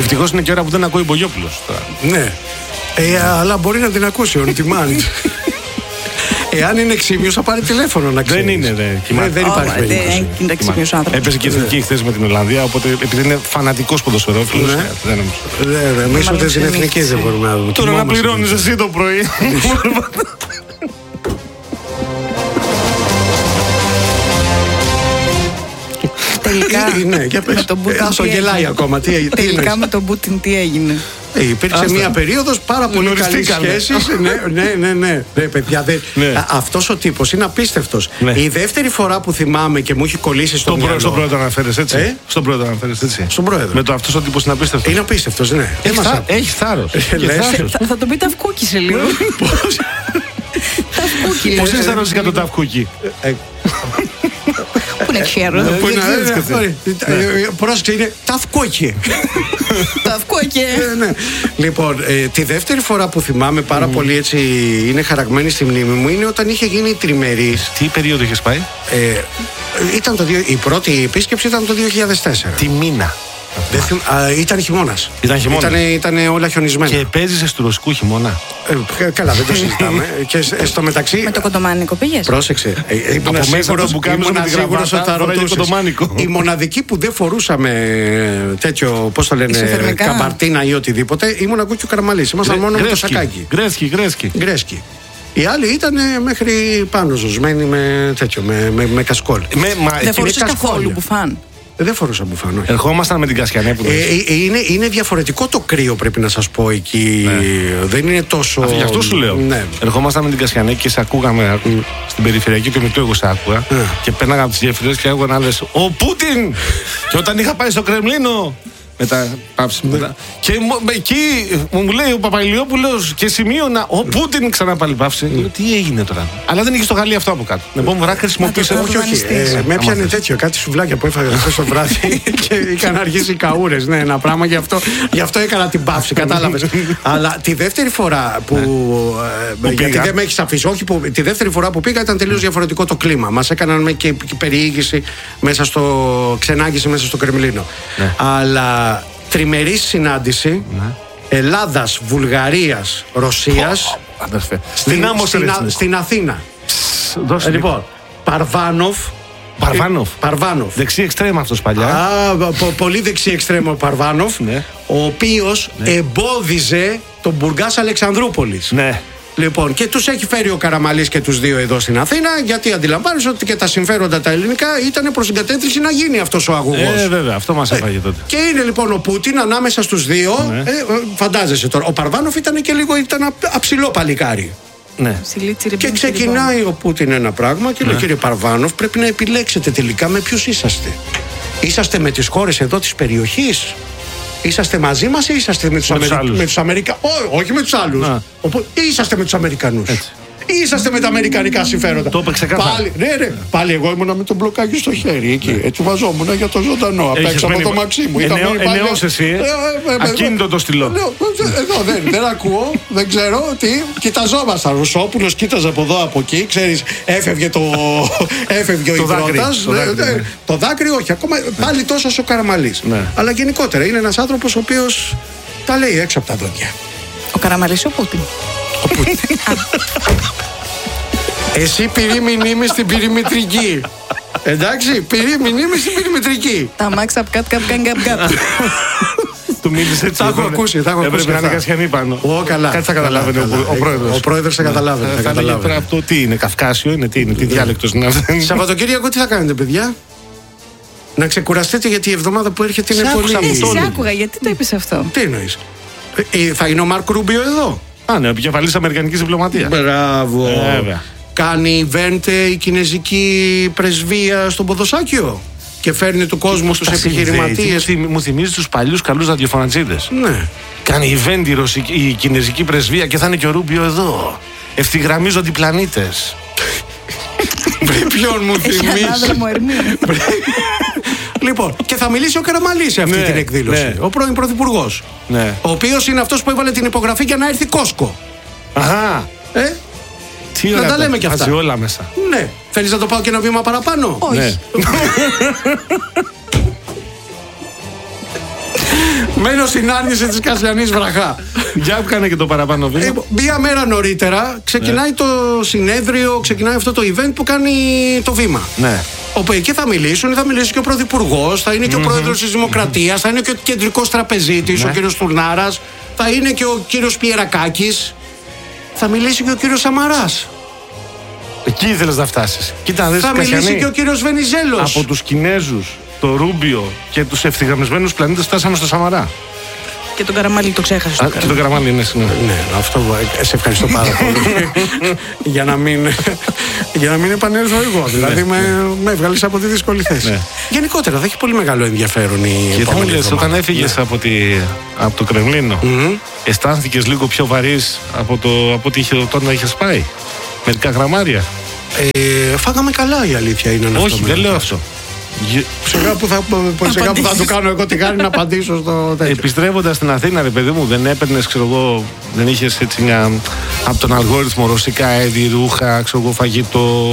Ευτυχώς είναι και ώρα που δεν ακούει ο Μπογιόπουλος τώρα. Ναι. Αλλά μπορεί να την ακούσει on demand. Εάν είναι ξύμιος θα πάρει τηλέφωνο να ξέρει. Δεν είναι, δεν υπάρχει περίπτωση. Δεν είναι ξύμιος άνθρωπος. Έπαιζε και εθνική χθες με την Ολλανδία, οπότε επειδή είναι φανατικός ποδοσφαιρόφιλος, δεν νομίζω. Εμείς ούτε την εθνική δεν μπορούμε να δούμε. Τώρα να πληρώνεις εσύ το πρωί. Τελικά Ναι, για πες. Άσο γελάει ακόμα. Τελικά με τον Πούτιν τι έγινε? Υπήρξε μια περίοδος πάρα πολύ καλής σχέσης. Ναι, παιδιά. Αυτός ο τύπος είναι απίστευτος. Η δεύτερη φορά που θυμάμαι και μου έχει κολλήσει στο μυαλό. Στον πρόεδρο αναφέρεις έτσι. Στον πρόεδρο αναφέρεις έτσι. Στον πρόεδρο. Με το αυτός ο τύπος είναι απίστευτος. Είναι απίστευτος, ναι. Έχει θάρρος. Θα τον πει ταυκούκι σε λίγο. Πώς είναι στα ρωσικά το ταυκούκι? Πού να ξέρω. Πρόσεξε, είναι ταυκούκι. Ταυκούκι. Λοιπόν, τη δεύτερη φορά που θυμάμαι πάρα πολύ έτσι είναι χαραγμένη στη μνήμη μου είναι όταν είχε γίνει τριμερής. Τι περίοδο είχες πάει? Η πρώτη επίσκεψη ήταν το 2004. Τι μήνα? Ήταν χειμώνας. Ήταν όλα χιονισμένα. Και παίζεις του ρωσικού χειμώνα? Καλά, δεν το συζητάμε. Και στο μεταξύ. Με το κοντομάνικο πήγες? Πρόσεξε. Από μέσα που κάνουμε με τη γραβάτα φοράει κοντομάνικο. Η μοναδική που δεν φορούσαμε τέτοιο, πώς το λένε, καμπαρτίνα ή οτιδήποτε, ήμουν εγώ και ο Καραμαλής. Ήμασταν μόνο με το σακάκι. Γκρέσκι. Οι άλλοι ήταν μέχρι πάνω ζωσμένοι με τέτοιο, με κασκόλ. Δεν φορούσες καθόλου μπουφάν? Δεν φορούσα μπουφάν. Ερχόμασταν με την Κασιανέ που είναι διαφορετικό το κρύο, πρέπει να σας πω εκεί. Δεν είναι τόσο. Γι' αυτό σου λέω. Ερχόμασταν με την Κασιανέ και σε ακούγαμε στην περιφερειακή του Μητρού. Εγώ σε άκουγα και πέναγα από τις γέφυρες και άκουγα να λες «Ο Πούτιν!» Και όταν είχα πάει στο Κρεμλίνο. Μετά πάψει μετά. Και εκεί μου λέει ο Παπαϊλιόπουλος και σημείωνα ο Πούτιν ξανά πάλι πάψει. Τι έγινε τώρα? Αλλά δεν είχε στο Γαλλία αυτό από κάτω. Την επόμενη φορά χρησιμοποίησε. Όχι. Με έπιανε τέτοιο, κάτι σουβλάκια που έφαγα χθες το βράδυ και είχαν αρχίσει οι καούρες. Ναι, ένα πράγμα, γι' αυτό έκανα την πάυση, κατάλαβες. Αλλά τη δεύτερη φορά που. Γιατί δεν με έχεις αφήσει. Όχι, τη δεύτερη φορά που πήγα ήταν τελείως διαφορετικό το κλίμα. Μας έκαναν και περιήγηση μέσα στο. Ξενάγηση μέσα στο Κρεμλίνο. Αλλά. Τριμερής συνάντηση Ελλάδας, Βουλγαρίας, Ρωσίας στην Αθήνα. Λοιπόν, Παρβάνοφ. Δεξί εξτρέμ αυτός παλιά. Πολύ δεξί εξτρέμ ο Παρβάνοφ, ο οποίος εμπόδιζε τον Μπουργκάς Αλεξανδρούπολης. Λοιπόν, και τους έχει φέρει ο Καραμαλής και τους δύο εδώ στην Αθήνα, γιατί αντιλαμβάνεσαι ότι και τα συμφέροντα τα ελληνικά ήταν προς την κατεύθυνση να γίνει αυτός ο αγωγός. Βέβαια, αυτό μας έφαγε τότε. Και είναι λοιπόν ο Πούτιν ανάμεσα στους δύο. Φαντάζεσαι τώρα. Ο Παρβάνοφ ήταν και λίγο αψηλό παλικάρι. Και ξεκινάει ο Πούτιν ένα πράγμα και λέει: Κύριε Παρβάνοφ, πρέπει να επιλέξετε τελικά με ποιους είσαστε. Είσαστε με τις χώρες εδώ της περιοχής? Είσαστε μαζί μας ή είσαστε με τους Αμερικανούς? Όχι με τους άλλους. Ή είσαστε με τους Αμερικανούς? Ή είσαστε με τα αμερικανικά συμφέροντα? Το είπε ξεκάθαρα. Πάλι εγώ ήμουνα με τον μπλοκάκι στο χέρι εκεί. Έτσι βαζόμουν για το ζωντανό. Απέξω από το μαξί μου. Εννοώς εσύ. Ακίνητο το στυλό. Εδώ δεν ακούω, δεν ξέρω τι. Κοιταζόμασταν. Ρουσόπουλος κοίταζε από εδώ από εκεί. Ξέρεις, έφευγε ο υδρότας. Το δάκρυ όχι. Ακόμα πάλι τόσο ο Καραμαλής. Αλλά γενικότερα είναι ένας άνθρωπος ο οποίος τα λέει έξω από τα δόντια. Ο Καραμαλής ο Πούτιν. Εσύ πυρήμην στην πυρημητρική. Εντάξει, πυρήμην στην πυρημητρική. Τα μάξα απ' κάτ. Του μίλησε έτσι. Τα έχω ακούσει. Έπρεπε να είναι Κασιανή πάνω. Καλά. Κάτι θα καταλάβαινε ο πρόεδρος. Ο πρόεδρος θα καταλάβαινε. Θα λέγε τώρα αυτό τι είναι, Καυκάσιο είναι, τι διάλεκτος είναι αυτό? Σαββατοκύριακο τι θα κάνετε, παιδιά? Να ξεκουραστείτε γιατί η εβδομάδα που έρχεται είναι πολύ. Σε άκουγα, γιατί το είπες αυτό? Τι εννοείς? Θα είναι ο Μάρκ Ρούμπιο εδώ? Ναι, επικεφαλής Αμερικανικής διπλωματίας. Μπράβο. Κάνει event η κινέζικη πρεσβεία στον Ποδοσάκιο και φέρνει του κόσμου στους επιχειρηματίες. Μου θυμίζει τους παλιούς καλούς ραδιοφωνατζίδες. Ναι. Κάνει event η κινέζικη πρεσβεία και θα είναι και ο Ρούμπιο εδώ. Ευθυγραμμίζονται οι πλανήτες. Ποιον μου θυμίζει? Λοιπόν, και θα μιλήσει ο Καραμαλής σε αυτή την εκδήλωση. Ο πρώην πρωθυπουργός. Ο οποίος είναι αυτός που έβαλε την υπογραφή για να έρθει Κόσκο. Αχα. Να τα λέμε κι αυτά. Όλα μέσα. Ναι. Θέλεις να το πάω και ένα βήμα παραπάνω? Όχι. Μένω στην άρνηση της Κασιανής βραχά. Για κάνε και το παραπάνω βήμα. Μία μέρα νωρίτερα ξεκινάει το συνέδριο, ξεκινάει αυτό το event που κάνει το βήμα. Ναι. Όπου εκεί θα μιλήσουν, θα μιλήσει και ο Πρωθυπουργός, θα είναι και ο Πρόεδρος της Δημοκρατίας, θα είναι και ο Κεντρικός Τραπεζίτης, ο κύριος Τουρνάρας, θα είναι και ο κύριος Πιερακάκης, θα μιλήσει και ο κύριος Σαμαράς. Εκεί ήθελες να φτάσεις. Κοίτα, Θα μιλήσει και ο κύριος Βενιζέλος. Από τους Κινέζους, το Ρούμπιο και τους ευθυγραμμισμένους πλανήτες φτάσαμε στο Σαμαρά. Και τον Καραμαλή το ξέχασες. Και τον Καραμαλή, ναι, συγγνώμη. Ναι, αυτό σε ευχαριστώ πάρα πολύ. για να μην επανέλθω εγώ. Δηλαδή με έβγαλες από τη δύσκολη θέση. Ναι. Γενικότερα θα έχει πολύ μεγάλο ενδιαφέρον η Και θα μου επόμενη λες, εβδομάδα. όταν έφυγες από το Κρεμλίνο, αισθάνθηκες λίγο πιο βαρύς από ό,τι όταν είχες πάει? Μερικά γραμμάρια. Φάγαμε καλά, η αλήθεια είναι. Όχι, δεν λέω αυτό. Σιγά που θα του κάνω εγώ τη χάρη να απαντήσω στο τέτοιο. Επιστρέφοντας στην Αθήνα, ρε παιδί μου, δεν έπαιρνες, ξέρω εγώ, δεν είχες έτσι μια από τον αλγόριθμο ρωσικά έδη, ρούχα, ξέρω εγώ, φαγητό.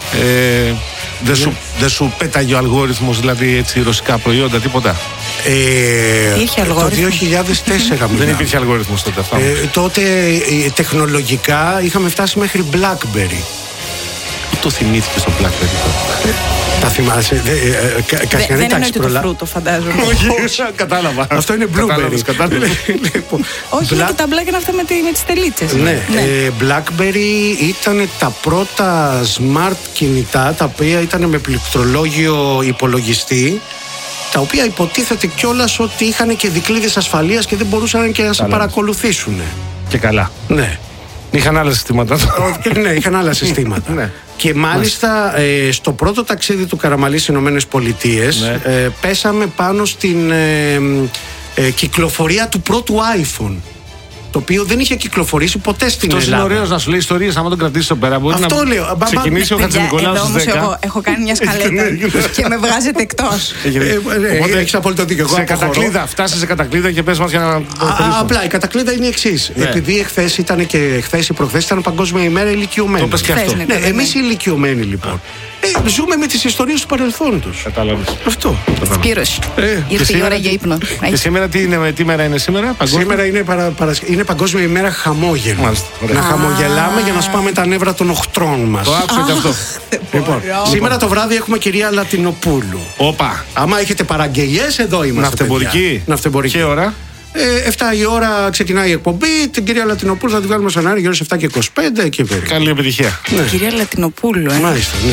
Δεν σου πέταγε ο αλγόριθμος, δηλαδή έτσι ρωσικά προϊόντα, τίποτα? Είχε το αλγόριθμο. 2004 Δεν υπήρχε αλγόριθμος τότε αυτό. τότε τεχνολογικά είχαμε φτάσει μέχρι BlackBerry. Πού το θυμήθηκες το BlackBerry? Τα θυμάσαι? Κασιανή, Δεν εντάξει, εννοείται το φρούτο, φαντάζομαι. Όχι, κατάλαβα. Αυτό είναι blueberry. Κατάλαβες. Λοιπόν, Όχι, είναι και τα μπλα και αυτά με τις τελίτσες. Ναι, BlackBerry ήταν τα πρώτα smart κινητά τα οποία ήταν με πληκτρολόγιο υπολογιστή, τα οποία υποτίθεται κιόλας ότι είχαν και δικλείδες ασφαλείας και δεν μπορούσαν και να σε παρακολουθήσουν. Και καλά. Ναι. Είχαν άλλα συστήματα. Ναι, είχαν άλλα συστήματα. Ναι. Και μάλιστα στο πρώτο ταξίδι του Καραμαλή στις Ηνωμένες Πολιτείες πέσαμε πάνω στην κυκλοφορία του πρώτου iPhone, το οποίο δεν είχε κυκλοφορήσει ποτέ στην Αυτό είναι Ελλάδα. ωραίο να σου λέει ιστορίες. Άμα τον κρατήσει εδώ πέρα, μπορεί Αυτό να λέω. ξεκινήσει ο Χατζηνικολάου Εδώ στις όμως 10. εγώ έχω κάνει μια σκαλέτα και με βγάζετε εκτός. Οπότε Έχεις απόλυτο δίκιο. Εγώ σε αποχωρώ. κατακλείδα, φτάσει σε κατακλείδα και πες μας για να. Απλά η κατακλείδα είναι η εξής. Ναι. Επειδή εχθές ήταν και χθες ή προχθές ήταν Παγκόσμια ημέρα ηλικιωμένων. Το πες και αυτό. Χθες, Ναι, εμείς οι ηλικιωμένοι λοιπόν ζούμε με τις ιστορίες του παρελθόντος. Κατάλαβες. Αυτό. Σπύρος, ήρθε η ώρα για ύπνο. Και σήμερα τι μέρα είναι σήμερα? Σήμερα είναι Παγκόσμια ημέρα χαμόγελου. Μάλιστα, ωραία. Να χαμογελάμε για να σπάμε τα νεύρα των οχτρών μας. Το άκουσα και αυτό. Λοιπόν, σήμερα το βράδυ έχουμε κυρία Λατινοπούλου. Όπα. Άμα έχετε παραγγελίες, εδώ είμαστε. Ναυτεμπορική. παιδιά. Ναυτεμπορική. Και ώρα? 7 η ώρα ξεκινάει η εκπομπή. Την κυρία Λατινοπούλου θα την βγάλουμε στον αέρα γύρω στις 7:25 εκεί περίπου. Καλή επιτυχία. Κυρία Λατινοπούλου, Μάλιστα, ναι.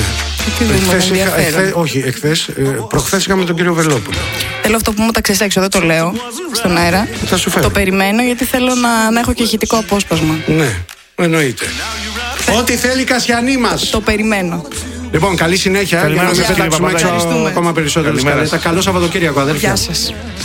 Προχθές είχαμε τον κύριο Βελόπουλο. Θέλω αυτό που μου τα ξέρεις έξω, δεν το λέω στον αέρα. Θα σου φέρω. Το περιμένω γιατί θέλω να έχω και ηχητικό απόσπασμα. Ναι, εννοείται. Ό,τι θέλει η Κασιανή μας. Το περιμένω. Λοιπόν, καλή συνέχεια. Καλημέρα Για να μην σας, κύριε πετάξουμε έξω Παπαδάκη. ακόμα περισσότερο. Καλημέρα σας. Καλό Σαββατοκύριακο, αδέρφια. Γεια σας.